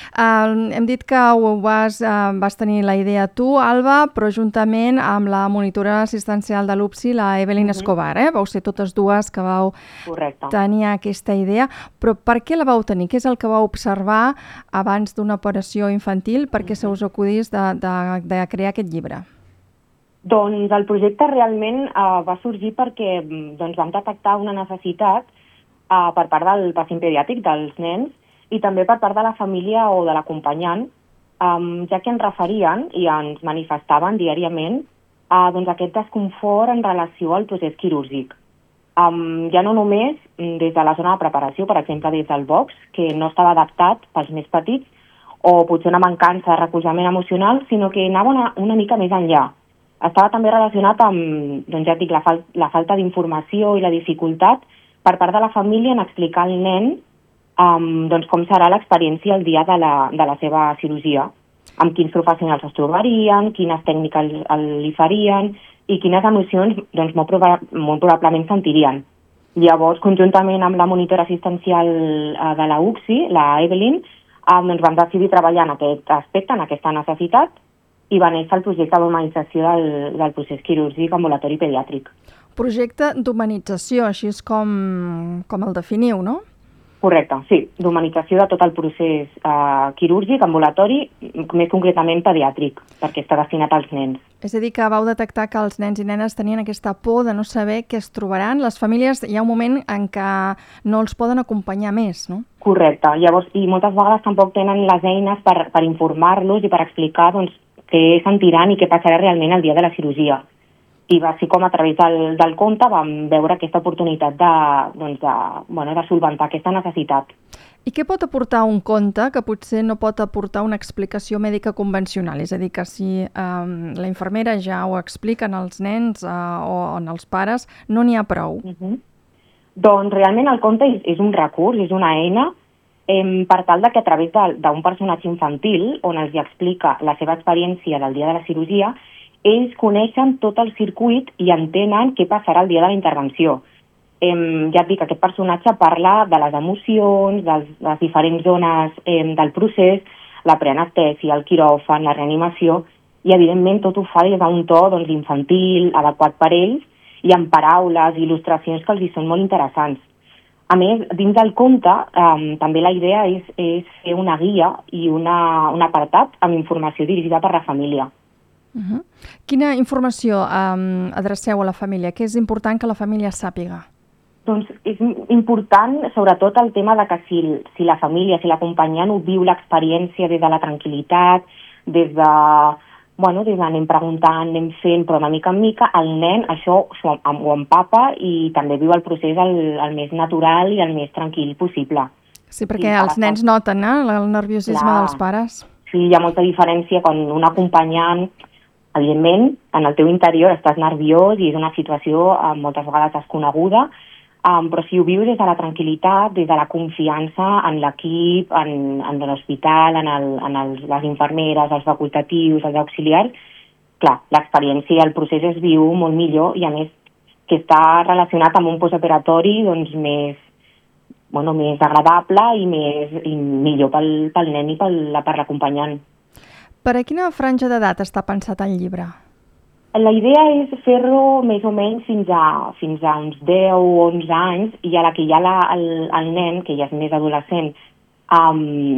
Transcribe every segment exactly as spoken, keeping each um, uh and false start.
Uh, hem dit que ho vas, uh, vas tenir la idea tu, Alba, però juntament amb la monitora assistencial de l'U P S I, la Evelyn uh-huh. Escobar, eh? Vau ser totes dues que vau Correcte. tenir aquesta idea. Però per què la vau tenir? Què és el que vau observar abans d'una operació infantil perquè uh-huh. se us acudís de, de, de crear aquest llibre? Doncs el projecte realment uh, va sorgir perquè doncs, vam detectar una necessitat uh, per part del pacient pediàtric, dels nens, i també per part de la família o de l'acompanyant, um, ja que ens referien i ens manifestaven diàriament uh, doncs, aquest desconfort en relació al procés quirúrgic. Um, ja no només des de la zona de preparació, per exemple des del box, que no estava adaptat pels més petits, o potser una mancança de recolzament emocional, sinó que anava una, una mica més enllà. Estava també relacionat amb, doncs ja dic, la, fal la falta d'informació i la dificultat per part de la família en explicar al nen um, doncs com serà l'experiència el dia de la, de la seva cirurgia, amb quins professionals es trobarien, quines tècniques li farien i quines emocions doncs, molt, proba molt probablement sentirien. Llavors, conjuntament amb la monitora assistencial uh, de la U P S I, la Evelyn, um, doncs vam decidir treballar en aquest aspecte, en aquesta necessitat, i va néixer el projecte d'humanització del, del procés quirúrgic ambulatori pediàtric. Projecte d'humanització, així és com, com el definiu, no? Correcte, sí, d'humanització de tot el procés eh, quirúrgic ambulatori, més concretament pediàtric, perquè està destinat als nens. És a dir, que vau detectar que els nens i nenes tenien aquesta por de no saber què es trobaran. Les famílies, hi ha un moment en què no els poden acompanyar més, no? Correcte, llavors, i moltes vegades tampoc tenen les eines per, per informar-los i per explicar doncs, què sentiran i què passarà realment el dia de la cirurgia. I va ser com a través del, del conte vam veure aquesta oportunitat de, doncs de, bueno, de solventar aquesta necessitat. I què pot aportar un conte que potser no pot aportar una explicació mèdica convencional? És a dir, que si eh, la infermera ja ho explica als nens eh, o als pares, no n'hi ha prou? Uh-huh. Doncs realment el conte és, és un recurs, és una eina eh, per tal de que a través d'un personatge infantil, on els explica la seva experiència del dia de la cirurgia, ells coneixen tot el circuit i entenen què passarà el dia de la intervenció. Eh, ja et dic, aquest personatge parla de les emocions, dels, de les diferents zones eh, del procés, la preanestèsia, el quiròfan, la reanimació, i evidentment tot ho fa des d'un to doncs, infantil, adequat per ells, i amb paraules i il·lustracions que els hi són molt interessants. A més, dins del conte, eh, també la idea és, és fer una guia i una, un apartat amb informació dirigida per la família. Uh-huh. Quina informació um, adreceu a la família? Què és important que la família sàpiga? Doncs és important sobretot el tema de que si, si la família, si l'acompanyant ho viu l'experiència des de la tranquil·litat, des de, bueno, des d'anem preguntant, anem fent, però de mica en mica, el nen això ho empapa i també viu el procés el, el més natural i el més tranquil possible. Sí, perquè I els nens noten eh, el nerviosisme Clar. dels pares. Sí, hi ha molta diferència quan un acompanyant, evidentment, en el teu interior estàs nerviós i és una situació eh, moltes vegades desconeguda, um, però si ho vius des de la tranquil·litat, des de la confiança en l'equip, en, en l'hospital, en, el, en els, les infermeres, els facultatius, els auxiliars, clar, l'experiència i el procés es viu molt millor i a més que està relacionat amb un postoperatori doncs, més, bueno, més agradable i, més, i millor pel, pel nen i pel, per l'acompanyant. Per a quina franja d'edat està pensat el llibre? La idea és fer-lo més o menys fins a, fins a uns deu o onze anys, i a la que ja la, el, el nen, que ja és més adolescent, um,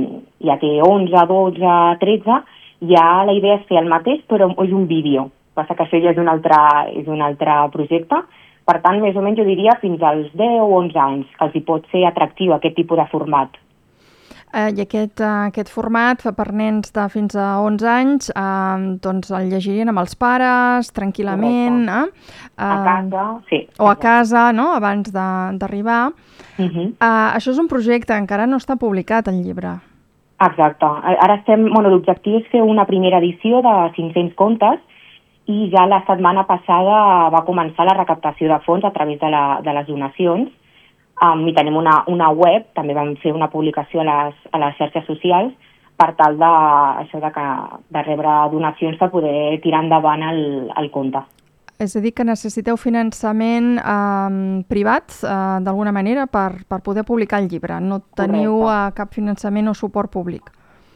ja té onze, dotze, tretze, ja la idea és fer el mateix, però és un vídeo. Passa que això ja és un altre, és un altre projecte. Per tant, més o menys jo diria fins als deu o onze anys, que els hi pot ser atractiu aquest tipus de format. Eh, I aquest, uh, aquest format fa per nens de fins a onze anys, uh, doncs el llegirien amb els pares, tranquil·lament, eh? Uh, a casa, sí. O a casa, no?, abans d'arribar. Uh -huh. uh, això és un projecte, encara no està publicat el llibre. Exacte. Ara estem, bueno, l'objectiu és fer una primera edició de cinc-cents contes i ja la setmana passada va començar la recaptació de fons a través de, la, de les donacions. Um, I tenim una, una web, també vam fer una publicació a les, a les xarxes socials per tal de, això de, que, de rebre donacions per poder tirar endavant el, el conte. És a dir, que necessiteu finançament eh, privat, eh, d'alguna manera, per, per poder publicar el llibre. No teniu eh, cap finançament o suport públic.